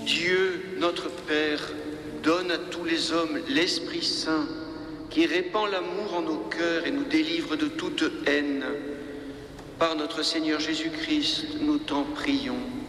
Dieu, notre Père, donne à tous les hommes l'Esprit Saint qui répand l'amour en nos cœurs et nous délivre de toute haine. Par notre Seigneur Jésus-Christ, nous t'en prions.